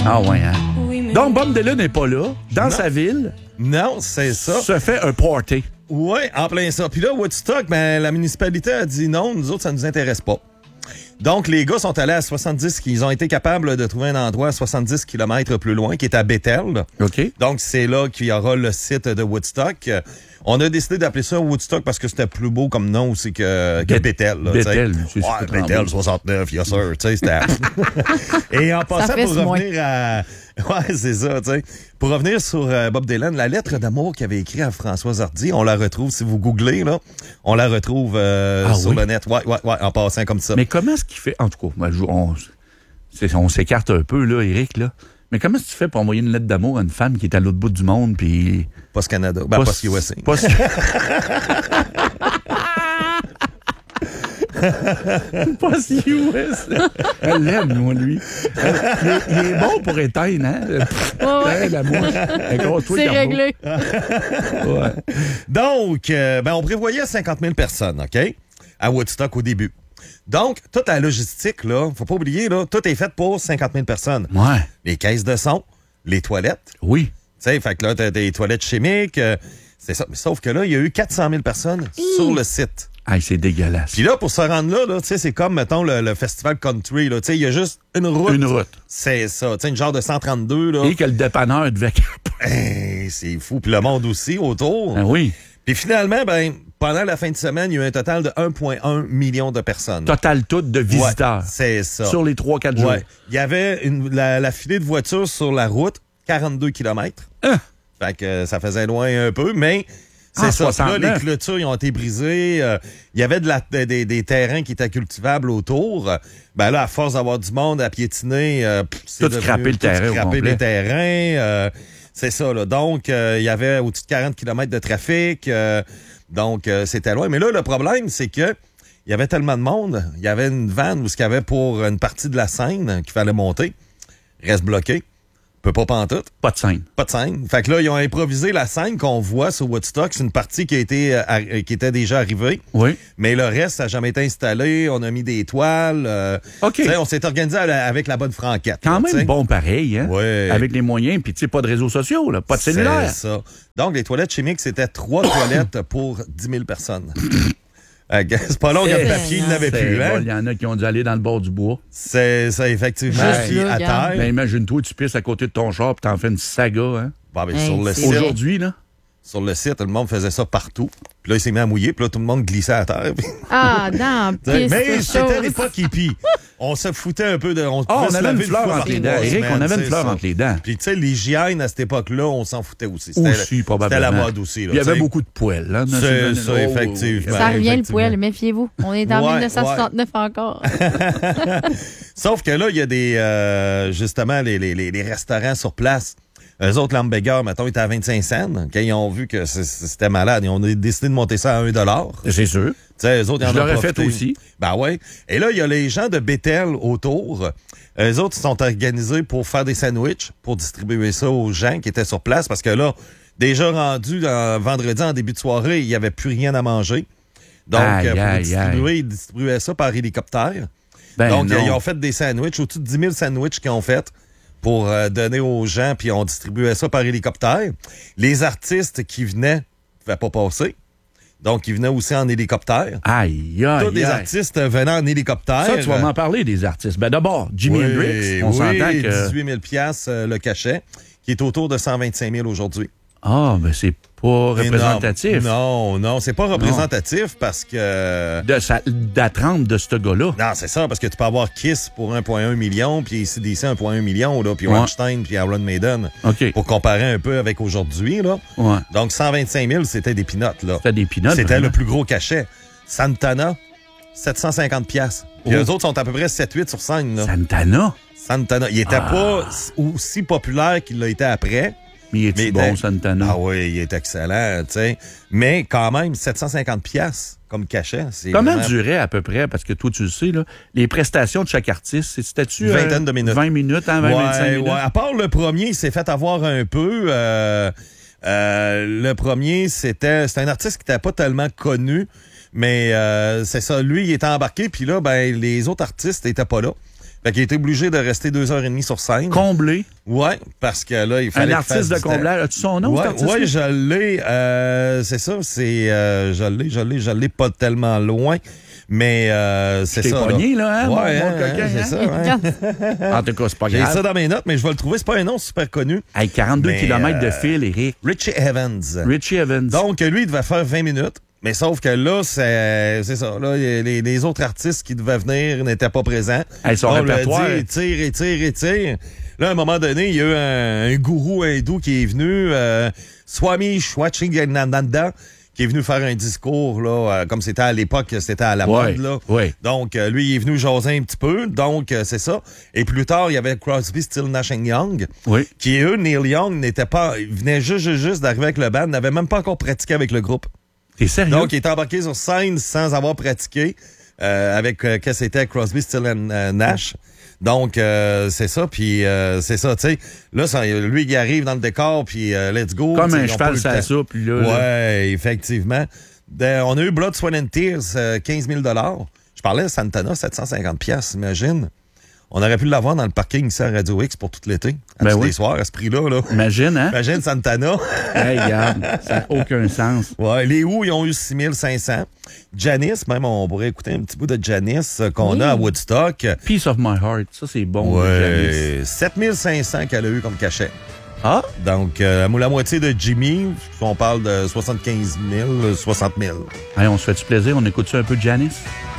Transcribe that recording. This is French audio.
Ah ouais, hein? Donc, Bob Dylan n'est pas là, dans sa ville. Non, c'est ça. Se fait un party. Oui, en plein ça. Puis là, Woodstock, ben, la municipalité a dit non, nous autres, ça nous intéresse pas. Donc, les gars sont allés à 70, ils ont été capables de trouver un endroit à 70 km plus loin, qui est à Bethel. OK. Donc, c'est là qu'il y aura le site de Woodstock. On a décidé d'appeler ça Woodstock parce que c'était plus beau comme nom aussi que Bethel. Bethel, c'est ouais, Bethel 69, yes sir. Tu sais, c'était... Et en passant, pour revenir à... Ouais, c'est ça, tu sais. Pour revenir sur Bob Dylan, la lettre d'amour qu'il avait écrite à Françoise Hardy, on la retrouve, si vous googlez, là, on la retrouve sur le net. Ouais, en passant comme ça. Mais comment est-ce qu'il fait? En tout cas, on s'écarte un peu, là, Éric, là. Mais comment est-ce que tu fais pour envoyer une lettre d'amour à une femme qui est à l'autre bout du monde, puis... Post Canada. Ben, Post USA. Post USA. Elle l'aime, moi, lui. Il est bon pour éteindre, hein? Ouais. La mouche. C'est réglé. Ouais. Donc, on prévoyait 50 000 personnes, OK? À Woodstock au début. Donc, toute la logistique, là, faut pas oublier, là, tout est fait pour 50 000 personnes. Ouais. Les caisses de son, les toilettes. Oui. Tu sais, fait que là, t'as des toilettes chimiques. C'est ça. Sauf que là, il y a eu 400 000 personnes sur le site. Ah, c'est dégueulasse. Puis là, pour se rendre là, tu sais, c'est comme, mettons, le festival country, là. Tu sais, il y a juste une route. Une route. C'est ça. Tu sais, une genre de 132, là. Et que le dépanneur devait... C'est fou. Puis le monde aussi autour. Ah oui. Puis finalement, pendant la fin de semaine, il y a eu un total de 1,1 million de personnes. Total tout de visiteurs. Ouais, c'est ça. Sur les 3-4 jours. Ouais. Il y avait la filée de voitures sur la route, 42 km. Fait que ça faisait loin un peu, mais c'est ça. 69. Là, les clôtures ils ont été brisées. Il y avait des terrains qui étaient cultivables autour. Ben là, à force d'avoir du monde à piétiner, c'est tout scraper le terrain au complet. les terrains. C'est ça, là. Donc, il y avait au-dessus de 40 km de trafic. Donc, c'était loin. Mais là, le problème, c'est que il y avait tellement de monde. Il y avait une vanne où ce qu'il y avait pour une partie de la scène qu'il fallait monter. Reste bloqué. Peut pas pantoute. Pas de scène. Pas de scène. Fait que là, ils ont improvisé la scène qu'on voit sur Woodstock. C'est une partie qui était déjà arrivée. Oui. Mais le reste, ça n'a jamais été installé. On a mis des toiles. OK. On s'est organisé avec la bonne franquette. Quand là, même bon pareil, hein? Ouais. Avec les moyens, puis tu sais, pas de réseaux sociaux, là, pas de cellulaire. C'est ça. Donc, les toilettes chimiques, c'était 3 toilettes pour 10 000 personnes. C'est pas long, il y a le papier, il n'avait plus. Hein? Il y en a qui ont dû aller dans le bord du bois. C'est ça, effectivement. Juste là, à regarde. terre. Ben, imagine-toi, tu pisses à côté de ton char, puis t'en fais une saga, hein? Bon, ben, Hey, sur le c'est site, Aujourd'hui, là. sur le site, le monde faisait ça partout. Puis là, il s'est mis à mouiller, puis là, tout le monde glissait à terre. Ah, dans la piste. Mais c'était chose. l'époque hippie. On se foutait un peu de... On on avait une fleur entre les dents. Éric, on avait une fleur entre les dents. Puis, tu sais, l'hygiène, à cette époque-là, on s'en foutait aussi. Aussi, probablement. C'était la mode aussi. Là, Il y avait t'sais. beaucoup de poêles, là. C'est ça, effectivement. Ça revient le effectivement. poêle, méfiez-vous. On est en Ouais, 1969 encore. Sauf que là, il y a des justement les restaurants sur place. Eux autres, l'hamburger, mettons, étaient à 25 cents. Quand ils ont vu que c'était malade, ils ont décidé de monter ça à 1 $. C'est sûr. Tu sais, eux autres, ils en Je ont l'aurais profité. fait aussi. Ben ouais. Et là, il y a les gens de Bethel autour. Eux autres, ils sont organisés pour faire des sandwichs, pour distribuer ça aux gens qui étaient sur place. Parce que là, déjà rendu vendredi en début de soirée, il n'y avait plus rien à manger. Donc, ils distribuaient ça par hélicoptère. Ben Donc, non. ils ont fait des sandwichs, au-dessus de 10 000 sandwichs qu'ils ont fait pour donner aux gens, puis on distribuait ça par hélicoptère. Les artistes qui venaient ne pouvaient pas passer. Donc, ils venaient aussi en hélicoptère. Aïe, aïe, Tous des artistes venaient en hélicoptère. Ça, tu vas m'en parler des artistes. Ben d'abord, Jimi Hendrix, on s'entend que... 18 000 $ le cachet, qui est autour de 125 000 aujourd'hui. Ah, ben c'est pas représentatif. Non, c'est pas représentatif parce que... De la trempe de ce gars-là. Non, c'est ça, parce que tu peux avoir Kiss pour 1,1 million, puis CDC 1,1 million, là, puis Rammstein, puis Iron Maiden. OK. Pour comparer un peu avec aujourd'hui, là. Ouais. Donc, 125 000, c'était des pinottes, là. C'était des pinottes, C'était vraiment. le plus gros cachet. Santana, 750 $. Puis eux autres sont à peu près 7-8 sur scène, là. Santana. Il était pas aussi populaire qu'il l'a été après. Mais il est bon, Santana? Ah oui, il est excellent, tu sais. Mais quand même, 750 $ comme cachet. Comment durait à peu près, parce que toi, tu le sais, là, les prestations de chaque artiste, c'était-tu... Une vingtaine de minutes. 20 minutes, hein, 25 minutes? Ouais. À part le premier, il s'est fait avoir un peu. Le premier, c'était un artiste qui n'était pas tellement connu, mais c'est ça. Lui, il était embarqué, puis là, ben les autres artistes n'étaient pas là. Fait qu'il était obligé de rester 2h30 sur scène. Comblé. Ouais, parce que là, il fallait Un artiste de comblage. As-tu son nom, cet artiste? Ouais, je l'ai. C'est ça, je l'ai pas tellement loin. Mais c'est ça. T'es pogné, là, hein? Ouais, Mon coquin, c'est hein? ça. En tout cas, c'est pas J'ai grave. ça dans mes notes, mais je vais le trouver. C'est pas un nom super connu. Hey, 42 km de fil, Éric. Richie Evans. Richie Evans. Donc, lui, il devait faire 20 minutes. Mais sauf que là, c'est ça. Là, les autres artistes qui devaient venir n'étaient pas présents. Hey, son on lui a répertoire. dit, tire. Là, à un moment donné, il y a eu un gourou hindou qui est venu, Swami Shwachingananda, qui est venu faire un discours, là, comme c'était à l'époque, c'était à la mode, là. Ouais. Donc, lui, il est venu jaser un petit peu. Donc, c'est ça. Et plus tard, il y avait Crosby, Stills, Nash & Young. Oui. Qui, eux, Neil Young, il venait juste d'arriver avec le band, n'avait même pas encore pratiqué avec le groupe. T'es sérieux? Donc, il est embarqué sur scène sans avoir pratiqué avec que c'était Crosby, Stills and Nash. Donc, c'est ça, puis c'est ça, tu sais. Là, lui, il arrive dans le décor, puis let's go. Comme un cheval sur la soupe, puis là. Ouais, effectivement. On a eu Blood, Sweat and Tears, 15 000 $. Je parlais de Santana, 750 $, imagine. On aurait pu l'avoir dans le parking ici à Radio X pour tout l'été. À tous les soirs, à ce prix-là. Là. Imagine, hein? Imagine Santana. Hey, regarde, ça n'a aucun sens. Ouais, les Who, ils ont eu 6 500. Janice, même, on pourrait écouter un petit bout de Janice qu'on a à Woodstock. Peace of my heart, ça c'est bon. Ouais, 7 500 qu'elle a eu comme cachet. Ah? Donc, la moitié de Jimmy, on parle de 75 000, 60 000. Hey, on se fait du plaisir, on écoute ça un peu de Janice?